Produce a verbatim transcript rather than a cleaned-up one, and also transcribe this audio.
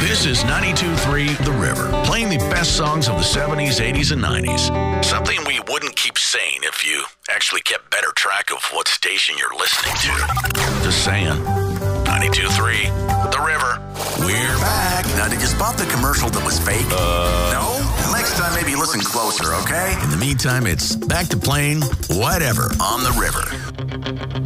This is ninety-two point three The River, playing the best songs of the seventies, eighties, and nineties. Something we wouldn't keep saying if you actually kept better track of what station you're listening to. Just saying. ninety-two point three The River. We're back. Now, did you spot the commercial that was fake? Uh, no? Next time, maybe listen closer, okay? In the meantime, it's back to playing whatever on the river.